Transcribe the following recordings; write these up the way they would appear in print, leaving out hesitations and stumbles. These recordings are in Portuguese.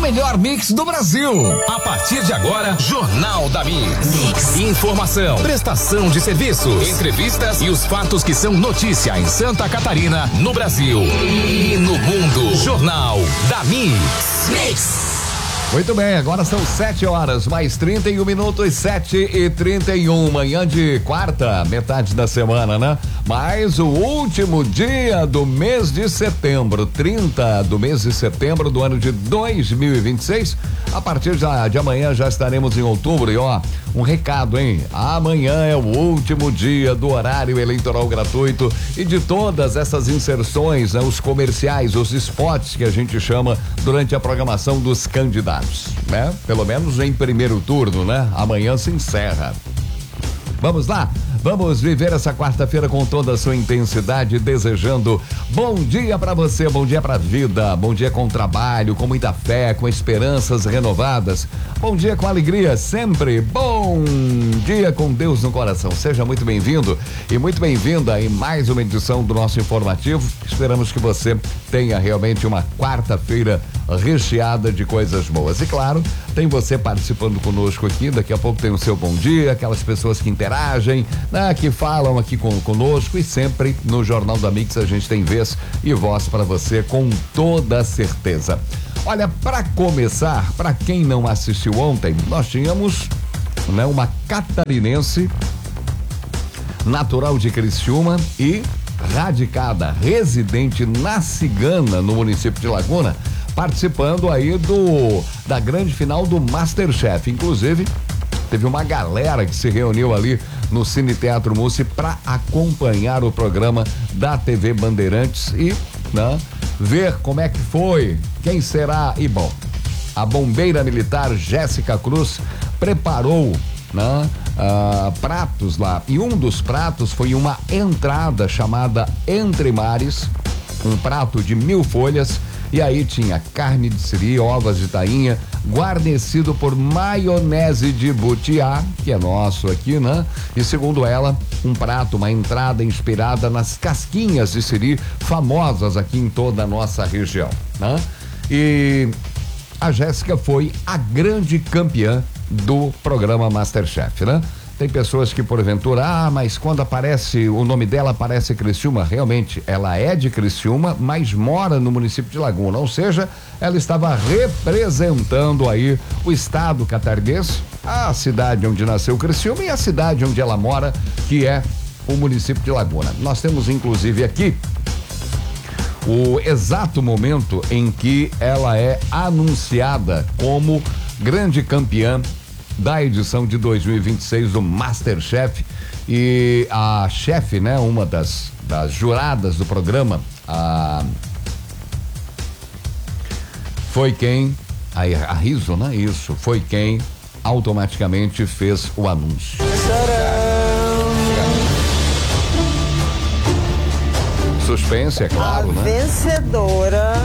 melhor mix do Brasil. A partir de agora, Jornal da Mix. Informação, prestação de serviços, entrevistas e os fatos que são notícia em Santa Catarina, no Brasil e no mundo. Jornal da Mix. Muito bem, agora são 7 horas mais 31 minutos, 7h31, manhã de quarta, metade da semana, né? Mas o último dia do mês de setembro, 30 do mês de setembro do ano de 2026. A partir de amanhã já estaremos em outubro e ó, um recado, hein? Amanhã é o último dia do horário eleitoral gratuito e de todas essas inserções, né? Os comerciais, os spots que a gente chama durante a programação dos candidatos. Né? Pelo menos em primeiro turno, né? Amanhã se encerra. Vamos lá? Vamos viver essa quarta-feira com toda a sua intensidade, desejando bom dia pra você, bom dia pra vida, bom dia com trabalho, com muita fé, com esperanças renovadas, bom dia com alegria sempre, bom dia com Deus no coração. Seja muito bem-vindo e muito bem-vinda em mais uma edição do nosso informativo. Esperamos que você tenha realmente uma quarta-feira recheada de coisas boas. E claro, tem você participando conosco aqui, daqui a pouco tem o seu bom dia, aquelas pessoas que interagem, né, que falam aqui conosco e sempre no Jornal da Mix a gente tem vez e voz para você com toda certeza. Olha, para começar, para quem não assistiu ontem, nós tínhamos, né, uma catarinense natural de Criciúma e radicada, residente na Cigana, no município de Laguna, participando aí da grande final do MasterChef. Inclusive, teve uma galera que se reuniu ali no Cine Teatro Mussi para acompanhar o programa da TV Bandeirantes e, né, ver como é que foi, quem será. E bom, a bombeira militar Jéssica Cruz preparou, né, pratos lá, e um dos pratos foi uma entrada chamada Entre Mares, um prato de 1000 folhas. E aí tinha carne de siri, ovas de tainha, guarnecido por maionese de butiá, que é nosso aqui, né? E segundo ela, um prato, uma entrada inspirada nas casquinhas de siri, famosas aqui em toda a nossa região, né? E a Jéssica foi a grande campeã do programa MasterChef, né? Tem pessoas que porventura, mas quando aparece o nome dela, aparece Criciúma. Realmente, ela é de Criciúma, mas mora no município de Laguna, ou seja, ela estava representando aí o estado catarinense, a cidade onde nasceu Criciúma e a cidade onde ela mora, que é o município de Laguna. Nós temos inclusive aqui o exato momento em que ela é anunciada como grande campeã da edição de 2026 do MasterChef. E a chefe, né, uma das juradas do programa, foi quem, a Riso, né? Isso, foi quem automaticamente fez o anúncio. Suspense, é claro, a né? Vencedora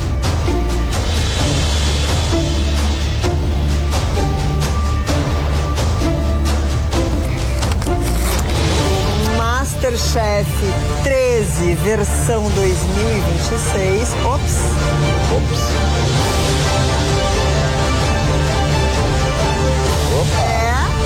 MasterChef 13, versão 2026. Ops. Opa.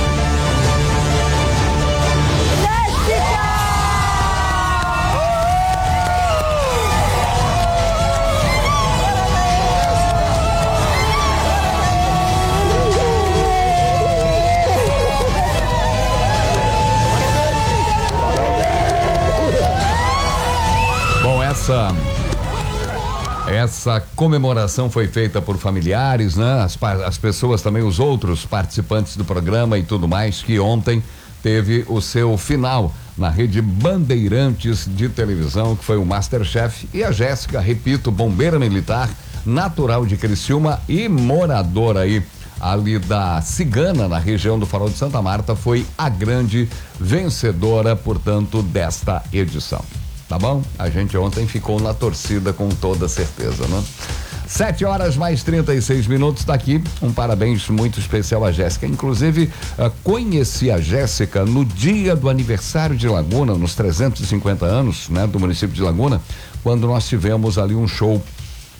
Essa comemoração foi feita por familiares, né? As pessoas também, os outros participantes do programa e tudo mais, que ontem teve o seu final na rede Bandeirantes de televisão, que foi o MasterChef. E a Jéssica, repito, bombeira militar, natural de Criciúma e moradora aí ali da Cigana, na região do Farol de Santa Marta, foi a grande vencedora, portanto, desta edição. Tá bom? A gente ontem ficou na torcida com toda certeza, né? 7 horas mais 36 minutos, tá aqui um parabéns muito especial à Jéssica. Inclusive, conheci a Jéssica no dia do aniversário de Laguna, nos 350 anos, né, do município de Laguna, quando nós tivemos ali um show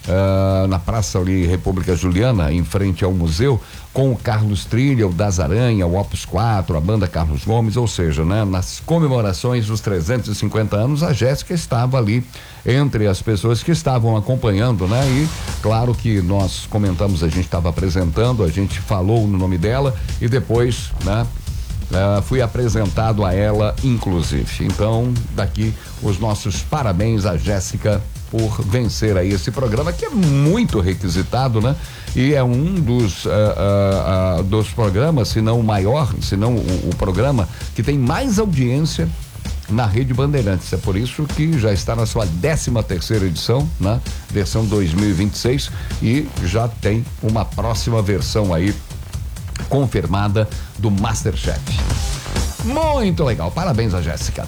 na praça ali, República Juliana, em frente ao museu, com o Carlos Trilha, o Das Aranha, o Opus 4, a banda Carlos Gomes, ou seja, né, nas comemorações dos 350 anos, a Jéssica estava ali entre as pessoas que estavam acompanhando, né? E claro que nós comentamos, a gente estava apresentando, a gente falou no nome dela e depois, né? Fui apresentado a ela, inclusive. Então, daqui os nossos parabéns a Jéssica por vencer aí esse programa que é muito requisitado, né? E é um dos programas, se não o maior, se não o programa que tem mais audiência na Rede Bandeirantes. É por isso que já está na sua 13ª edição, né? Versão 2026, e já tem uma próxima versão aí confirmada do MasterChef. Muito legal, parabéns a Jéssica.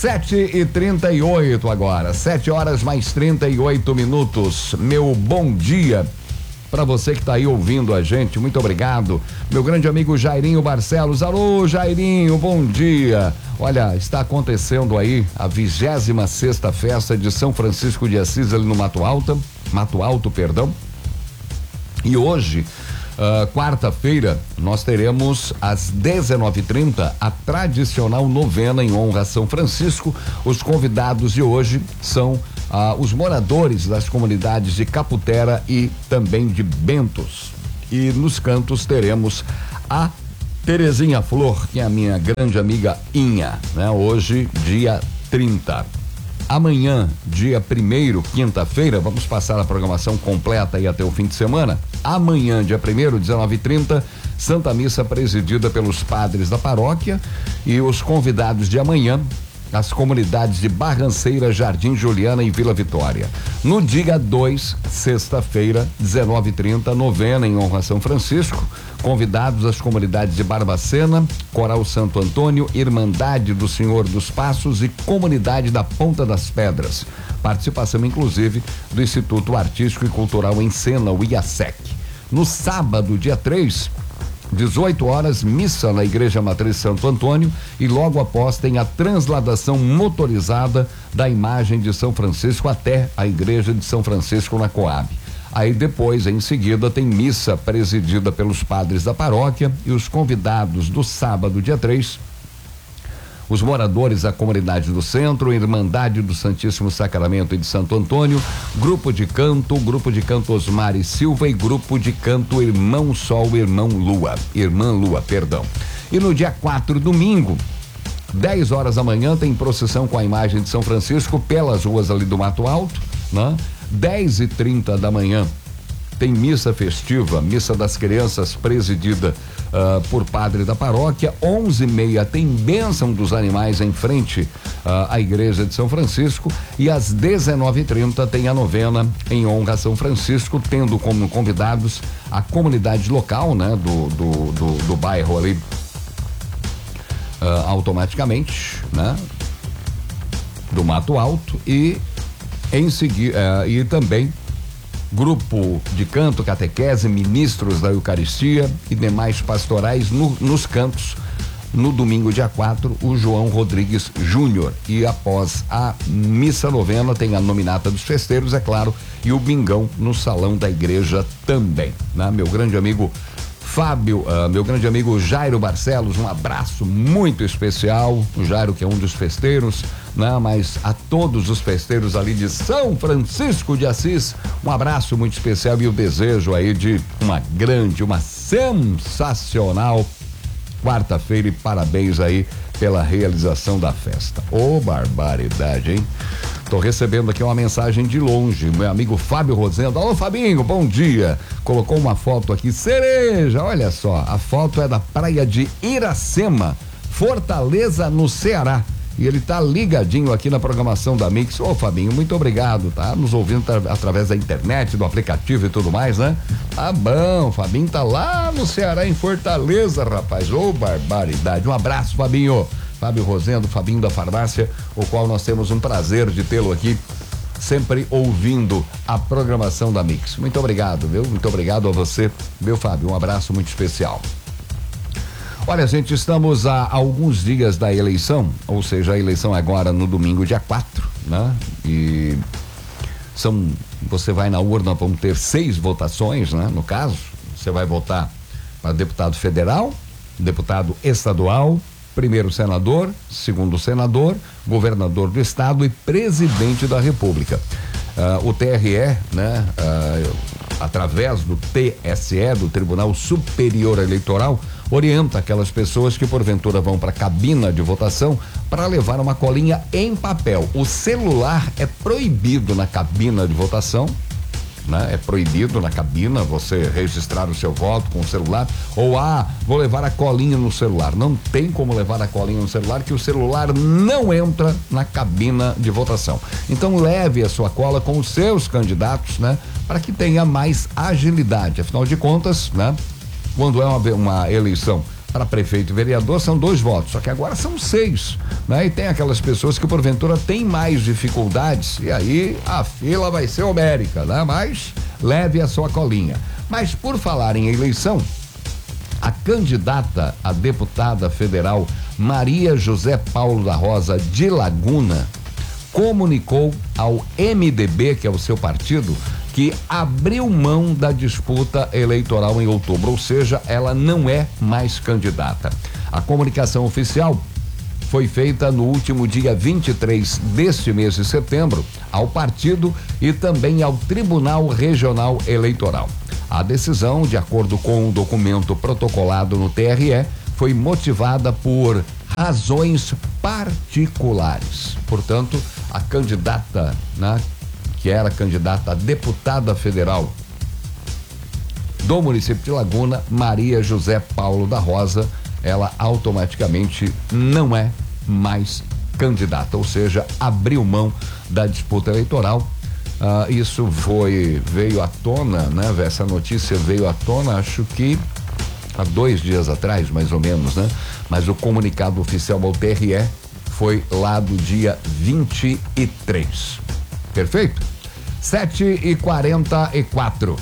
7h38 agora, 7h mais 38. Meu bom dia para você que está aí ouvindo a gente, muito obrigado. Meu grande amigo Jairinho Barcelos, alô Jairinho, bom dia. Olha, está acontecendo aí a 26ª festa de São Francisco de Assis ali no Mato Alto, e hoje, quarta-feira, nós teremos às 19h30 a tradicional novena em honra a São Francisco. Os convidados de hoje são os moradores das comunidades de Caputera e também de Bentos. E nos cantos teremos a Terezinha Flor, que é a minha grande amiga Inha, né? Hoje, dia 30. Amanhã, dia 1º, quinta-feira, vamos passar a programação completa aí até o fim de semana. Amanhã, dia 1º, 19h30, Santa Missa presidida pelos padres da paróquia, e os convidados de amanhã, as comunidades de Barranceira, Jardim Juliana e Vila Vitória. No dia 2, sexta-feira, 19h30, novena em honra a São Francisco. Convidados as comunidades de Barbacena, Coral Santo Antônio, Irmandade do Senhor dos Passos e Comunidade da Ponta das Pedras. Participação, inclusive, do Instituto Artístico e Cultural em Cena, o IASEC. No sábado, dia 3, 18 horas, missa na Igreja Matriz Santo Antônio, e logo após tem a transladação motorizada da imagem de São Francisco até a Igreja de São Francisco na Coab. Aí depois, em seguida, tem missa presidida pelos padres da paróquia, e os convidados do sábado, dia 3, os moradores da comunidade do centro, Irmandade do Santíssimo Sacramento e de Santo Antônio, grupo de canto Osmar e Silva e grupo de canto Irmão Sol, Irmã Lua. E no dia 4, domingo, 10 horas da manhã, tem procissão com a imagem de São Francisco pelas ruas ali do Mato Alto, né? 10h30 da manhã tem missa festiva, missa das crianças presidida por padre da paróquia. 11h30 tem bênção dos animais em frente à igreja de São Francisco, e às 19h30 tem a novena em honra a São Francisco, tendo como convidados a comunidade local, né, do bairro ali, automaticamente, né, do Mato Alto, e em seguida e também grupo de canto, catequese, ministros da Eucaristia e demais pastorais nos cantos. No domingo, dia 4, o João Rodrigues Júnior. E após a missa novena, tem a nominata dos festeiros, é claro, e o bingão no salão da igreja também, né? Meu grande amigo Fábio, meu grande amigo Jairo Barcelos, um abraço muito especial. O Jairo, que é um dos festeiros, né? Mas a todos os festeiros ali de São Francisco de Assis, um abraço muito especial, e o desejo aí de uma sensacional quarta-feira, e parabéns aí pela realização da festa. Ô, barbaridade, hein? Tô recebendo aqui uma mensagem de longe, meu amigo Fábio Rosendo. Alô, Fabinho, bom dia. Colocou uma foto aqui, cereja, olha só, a foto é da praia de Iracema, Fortaleza, no Ceará. E ele tá ligadinho aqui na programação da Mix. Ô, Fabinho, muito obrigado, tá? Nos ouvindo através da internet, do aplicativo e tudo mais, né? Tá bom, Fabinho tá lá no Ceará, em Fortaleza, rapaz. Ô, barbaridade. Um abraço, Fabinho. Fábio Rosendo, Fabinho da Farmácia, o qual nós temos um prazer de tê-lo aqui, sempre ouvindo a programação da Mix. Muito obrigado, viu? Muito obrigado a você, meu Fábio. Um abraço muito especial. Olha, gente, estamos a alguns dias da eleição, ou seja, a eleição agora no domingo, dia 4, né? E Você vai na urna, vão ter 6 votações, né? No caso, você vai votar para deputado federal, deputado estadual, primeiro senador, segundo senador, governador do estado e presidente da República. O TRE, né? Através do TSE, do Tribunal Superior Eleitoral, orienta aquelas pessoas que porventura vão para a cabina de votação para levar uma colinha em papel. O celular é proibido na cabina de votação, né? É proibido na cabina você registrar o seu voto com o celular ou vou levar a colinha no celular. Não tem como levar a colinha no celular, que o celular não entra na cabina de votação. Então leve a sua cola com os seus candidatos, né? Para que tenha mais agilidade. Afinal de contas, né? Quando é uma eleição para prefeito e vereador, são 2 votos, só que agora são 6, né? E tem aquelas pessoas que porventura têm mais dificuldades e aí a fila vai ser homérica, né? Mas leve a sua colinha. Mas por falar em eleição, a candidata a deputada federal Maria José Paulo da Rosa de Laguna comunicou ao MDB, que é o seu partido, que abriu mão da disputa eleitoral em outubro, ou seja, ela não é mais candidata. A comunicação oficial foi feita no último dia 23 deste mês de setembro ao partido e também ao Tribunal Regional Eleitoral. A decisão, de acordo com o documento protocolado no TRE, foi motivada por razões particulares. Portanto, a candidata, né, que era candidata a deputada federal do município de Laguna, Maria José Paulo da Rosa, ela automaticamente não é mais candidata, ou seja, abriu mão da disputa eleitoral. Isso veio à tona, né? Essa notícia veio à tona, acho que há 2 dias atrás, mais ou menos, né? Mas o comunicado oficial ao TRE foi lá do dia 23. Perfeito? 7h44.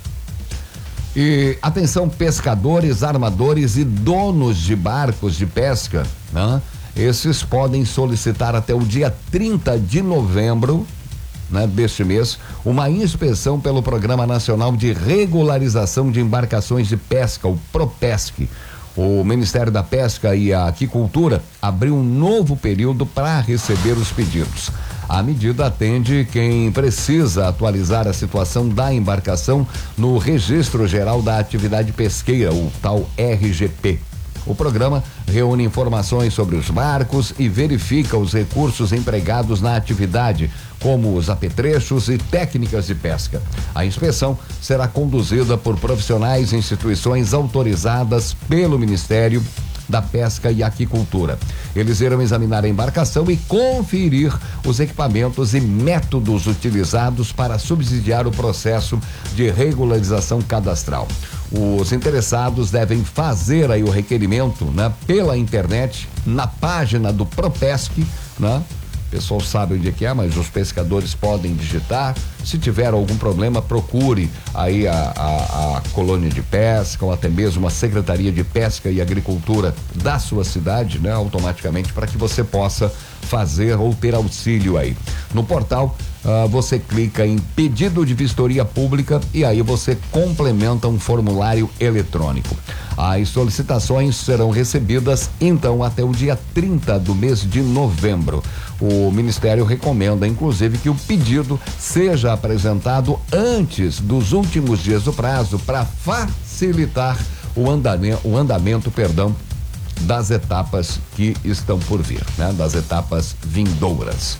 E atenção, pescadores, armadores e donos de barcos de pesca, né? Esses podem solicitar até o dia 30 de novembro, né, deste mês, uma inspeção pelo Programa Nacional de Regularização de Embarcações de Pesca, o PROPESC. O Ministério da Pesca e a Aquicultura abriu um novo período para receber os pedidos. A medida atende quem precisa atualizar a situação da embarcação no Registro Geral da Atividade Pesqueira, o tal RGP. O programa reúne informações sobre os barcos e verifica os recursos empregados na atividade, como os apetrechos e técnicas de pesca. A inspeção será conduzida por profissionais e instituições autorizadas pelo Ministério da Pesca e Aquicultura. Eles irão examinar a embarcação e conferir os equipamentos e métodos utilizados para subsidiar o processo de regularização cadastral. Os interessados devem fazer aí o requerimento, né, pela internet, na página do PROPESC, né? O pessoal sabe onde é que é, mas os pescadores podem digitar. Se tiver algum problema, procure aí a colônia de pesca ou até mesmo a Secretaria de Pesca e Agricultura da sua cidade, né? Automaticamente, para que você possa fazer ou ter auxílio aí. No portal, você clica em pedido de vistoria pública e aí você complementa um formulário eletrônico. As solicitações serão recebidas então até o dia 30 do mês de novembro. O Ministério recomenda, inclusive, que o pedido seja apresentado antes dos últimos dias do prazo para facilitar o andamento, das etapas que estão por vir, né? Das etapas vindouras.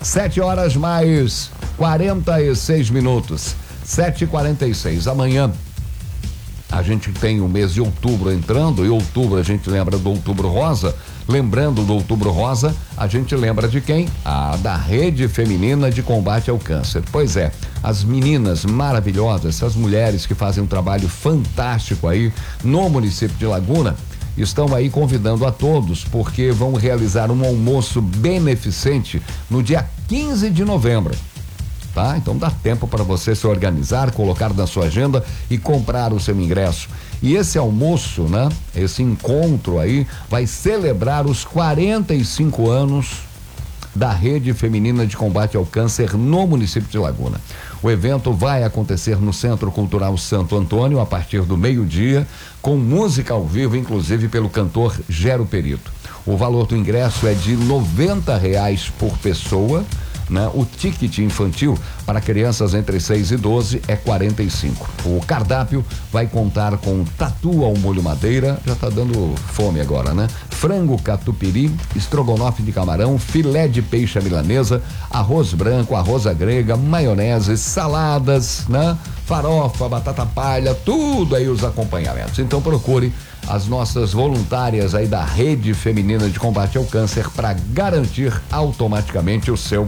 7h46. 7h46. Amanhã a gente tem o mês de outubro entrando, e outubro a gente lembra do Outubro Rosa. Lembrando do Outubro Rosa, a gente lembra de quem? Da Rede Feminina de Combate ao Câncer. Pois é, as meninas maravilhosas, essas mulheres que fazem um trabalho fantástico aí no município de Laguna, estão aí convidando a todos, porque vão realizar um almoço beneficente no dia 15 de novembro. Tá? Então dá tempo para você se organizar, colocar na sua agenda e comprar o seu ingresso. E esse almoço, né? Esse encontro aí vai celebrar os 45 anos da Rede Feminina de Combate ao Câncer no município de Laguna. O evento vai acontecer no Centro Cultural Santo Antônio a partir do meio-dia, com música ao vivo, inclusive pelo cantor Gero Perito. O valor do ingresso é de R$90 por pessoa, né? O ticket infantil para crianças entre 6 e 12 é 45. O cardápio vai contar com tatu ao molho madeira, já tá dando fome agora, né? Frango catupiry, estrogonofe de camarão, filé de peixe à milanesa, arroz branco, arroz à grega, maionese, saladas, né? Farofa, batata palha, tudo aí os acompanhamentos. Então procure as nossas voluntárias aí da Rede Feminina de Combate ao Câncer para garantir automaticamente o seu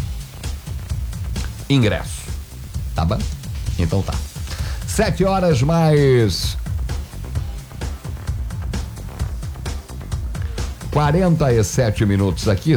ingresso. Tá bom? Então tá. 7h mais 47 minutos aqui,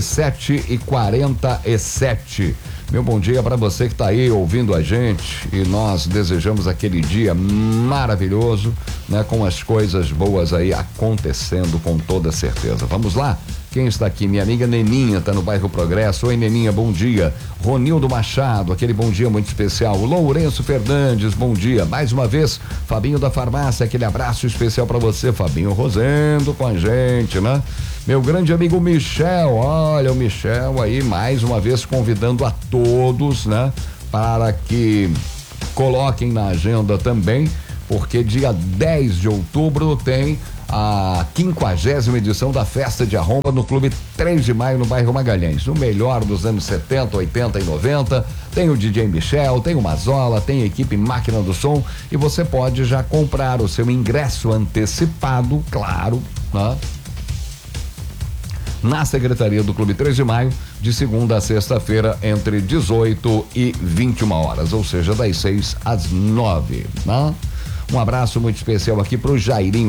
7h47. Meu bom dia para você que tá aí ouvindo a gente, e nós desejamos aquele dia maravilhoso, né? Com as coisas boas aí acontecendo com toda certeza. Vamos lá? Quem está aqui? Minha amiga Neninha tá no bairro Progresso. Oi, Neninha, bom dia. Ronildo Machado, aquele bom dia muito especial. Lourenço Fernandes, bom dia. Mais uma vez, Fabinho da Farmácia, aquele abraço especial para você, Fabinho Rosendo com a gente, né? Meu grande amigo Michel, olha o Michel aí mais uma vez convidando a todos, né? Para que coloquem na agenda também, porque dia 10 de outubro tem a 50ª edição da Festa de Arromba no Clube 3 de Maio no bairro Magalhães. O melhor dos anos 70, 80 e 90. Tem o DJ Michel, tem o Mazola, tem a equipe Máquina do Som, e você pode já comprar o seu ingresso antecipado, claro, né? Na Secretaria do Clube 3 de Maio, de segunda a sexta-feira, entre 18 e 21 horas, ou seja, das 6 às 9, né? Um abraço muito especial aqui pro Jairinho